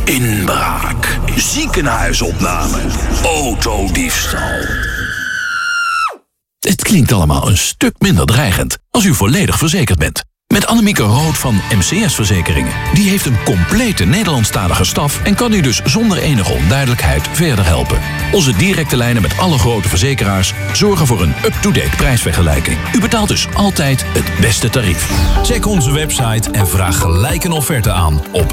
Inbraak, ziekenhuisopname, autodiefstal. Het klinkt allemaal een stuk minder dreigend als u volledig verzekerd bent. Met Annemieke Rood van MCS Verzekeringen. Die heeft een complete Nederlandstalige staf en kan u dus zonder enige onduidelijkheid verder helpen. Onze directe lijnen met alle grote verzekeraars zorgen voor een up-to-date prijsvergelijking. U betaalt dus altijd het beste tarief. Check onze website en vraag gelijk een offerte aan op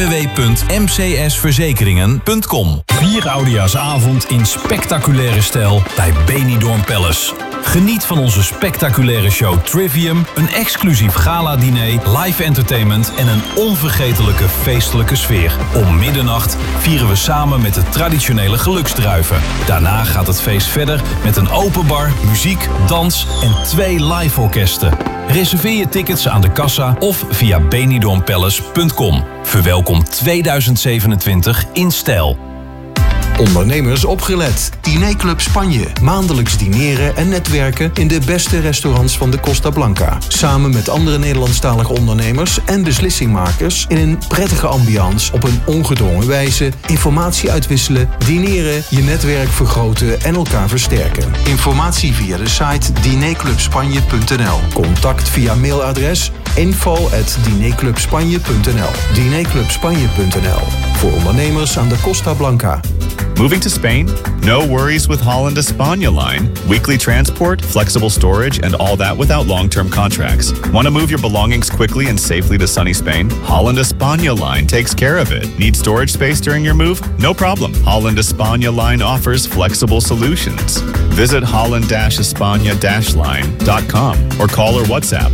www.mcsverzekeringen.com. 4 oudejaarsavond in spectaculaire stijl bij Benidorm Palace. Geniet van onze spectaculaire show Trivium, een exclusief gala-diner, live entertainment en een onvergetelijke feestelijke sfeer. Om middernacht vieren we samen met de traditionele geluksdruiven. Daarna gaat het feest verder met een open bar, muziek, dans en 2 live orkesten. Reserveer je tickets aan de kassa of via benidormpalace.com. Verwelkom 2027 in stijl. Ondernemers opgelet. Dinerclub Spanje. Maandelijks dineren en netwerken in de beste restaurants van de Costa Blanca. Samen met andere Nederlandstalige ondernemers en beslissingmakers in een prettige ambiance op een ongedwongen wijze. Informatie uitwisselen, dineren, je netwerk vergroten en elkaar versterken. Informatie via de site dinerclubspanje.nl. Contact via mailadres info@dinerclubspanje.nl. Dinerclubspanje.nl. Voor ondernemers aan de Costa Blanca. Moving to Spain? No worries with Holland España line. Weekly transport, flexible storage, and all that without long-term contracts. Want to move your belongings quickly and safely to sunny Spain? Holland España line takes care of it. Need storage space during your move? No problem. Holland España line offers flexible solutions. Visit holland-españa-line.com or call or WhatsApp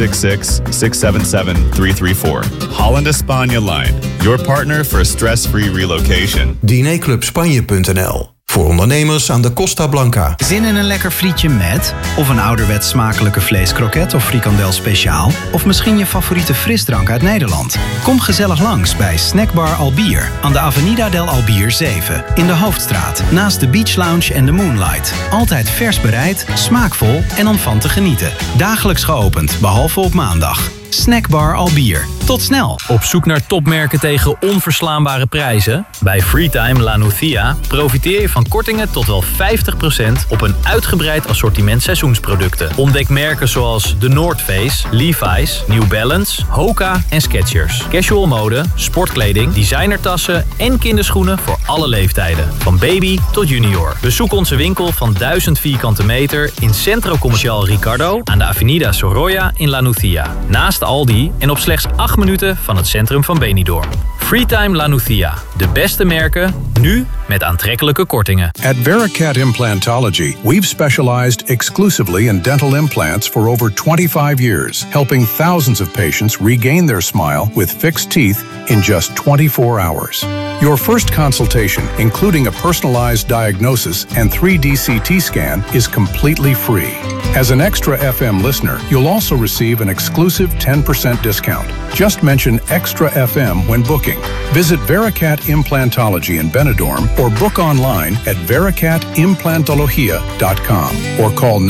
666-677-334. Holland España line, your partner for a stress-free relocation. Dinerclubspanje.nl. Voor ondernemers aan de Costa Blanca. Zin in een lekker frietje met? Of een ouderwets smakelijke vleeskroket of frikandel speciaal? Of misschien je favoriete frisdrank uit Nederland? Kom gezellig langs bij Snackbar Albier aan de Avenida del Albier 7 in de Hoofdstraat, naast de Beach Lounge en de Moonlight. Altijd vers bereid, smaakvol en om van te genieten. Dagelijks geopend, behalve op maandag. Snackbar Albier. Tot snel! Op zoek naar topmerken tegen onverslaanbare prijzen? Bij Freetime La Nucia profiteer je van kortingen tot wel 50% op een uitgebreid assortiment seizoensproducten. Ontdek merken zoals The North Face, Levi's, New Balance, Hoka en Skechers. Casual mode, sportkleding, designertassen en kinderschoenen voor alle leeftijden. Van baby tot junior. Bezoek onze winkel van 1000 vierkante meter in Centro Comercial Ricardo aan de Avenida Sorolla in La Nucia. Naast Aldi en op slechts 8 minuten van het centrum van Benidorm. Freetime La Nucia. De beste merken, nu met aantrekkelijke kortingen. At Vericat Implantology, we've specialized exclusively in dental implants for over 25 years, helping thousands of patients regain their smile with fixed teeth in just 24 hours. Your first consultation, including a personalized diagnosis and 3D CT scan, is completely free. As an Extra FM listener, you'll also receive an exclusive 10% discount. Just mention Extra FM when booking. Visit Vericat Implantology in Benidorm or book online at vericatimplantologia.com or call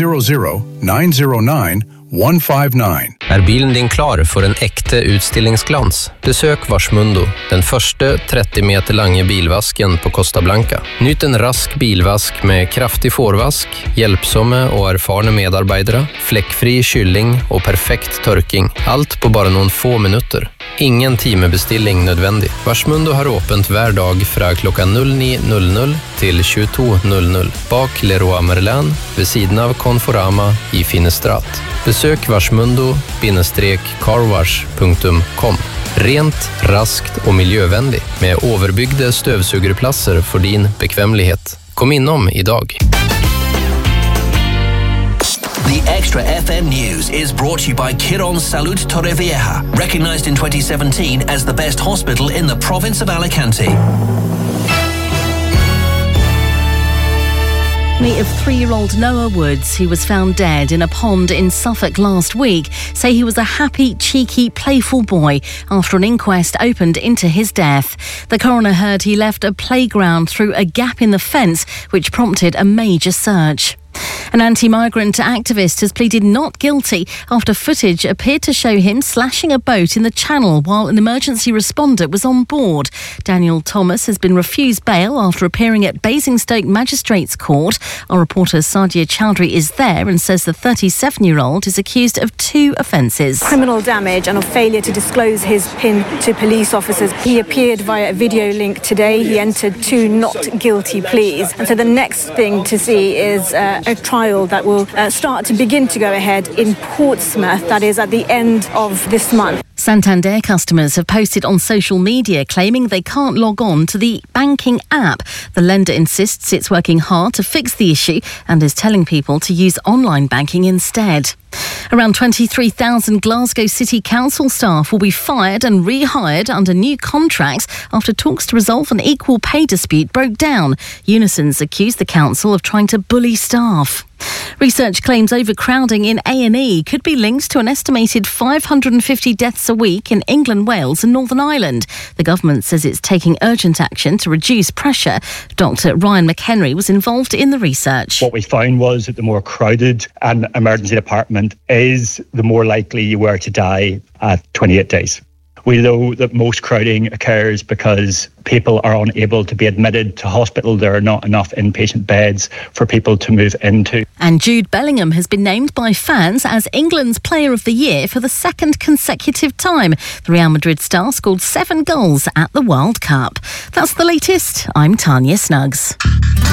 900-909-159. Är bilen din klar för en äkta utställningsglans? Besök Varsmundo, den första 30 meter långa bilvasken på Costa Blanca. Nyt en rask bilvask med kraftig forvask, hjälpsamma och erfarna medarbetare, fläckfri kylling och perfekt törking. Allt på bara någon få minuter. Ingen timebestilling nödvändig. Varsmundo har öppet hver dag från klockan 09.00 till 22.00 bak Leroy Merlin vid sidan av Conforama i Finestrat. Besök varsmundo-carwash.com. Rent, raskt och miljövänligt med överbyggda stövsugerplatser för din bekvämlighet. Kom inom idag. The Extra FM News is brought to you by Quirón Salud Torrevieja, recognized in 2017 as the best hospital in the province of Alicante. Of 3-year-old Noah Woods, who was found dead in a pond in Suffolk last week, say he was a happy, cheeky, playful boy after an inquest opened into his death. The coroner heard he left a playground through a gap in the fence, which prompted a major search. An anti-migrant activist has pleaded not guilty after footage appeared to show him slashing a boat in the Channel while an emergency responder was on board. Daniel Thomas has been refused bail after appearing at Basingstoke Magistrates Court. Our reporter Sadia Chowdhury is there and says the 37-year-old is accused of 2 offences. Criminal damage and of failure to disclose his PIN to police officers. He appeared via a video link today. He entered 2 not guilty pleas. And so the next thing to see is a trial that will begin to go ahead in Portsmouth, that is at the end of this month. Santander customers have posted on social media claiming they can't log on to the banking app. The lender insists it's working hard to fix the issue and is telling people to use online banking instead. Around 23,000 Glasgow City Council staff will be fired and rehired under new contracts after talks to resolve an equal pay dispute broke down. Unisons accused the council of trying to bully staff. Research claims overcrowding in A&E could be linked to an estimated 550 deaths a week in England, Wales and Northern Ireland. The government says it's taking urgent action to reduce pressure. Dr Ryan McHenry was involved in the research. What we found was that the more crowded an emergency department is, the more likely you were to die at 28 days. We know that most crowding occurs because people are unable to be admitted to hospital. There are not enough inpatient beds for people to move into. And Jude Bellingham has been named by fans as England's Player of the Year for the 2nd consecutive time. The Real Madrid star scored 7 goals at the World Cup. That's the latest. I'm Tanya Snuggs.